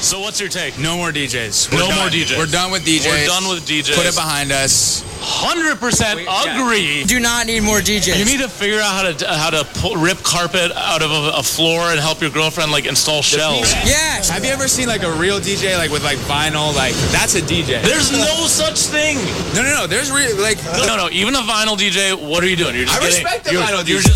So what's your take? No more DJs. No more DJs. We're done with DJs. We're done with DJs. Put it behind us. 100% agree. Do not need more DJs. You need to figure out how to rip carpet out of a floor and help your girlfriend like install shelves. Yes. Have you ever seen like a real DJ like with like vinyl? Like that's a DJ. There's no such thing. No. There's real like. No. Even a vinyl DJ. What are you doing? You're just I respect the vinyl DJ. You're just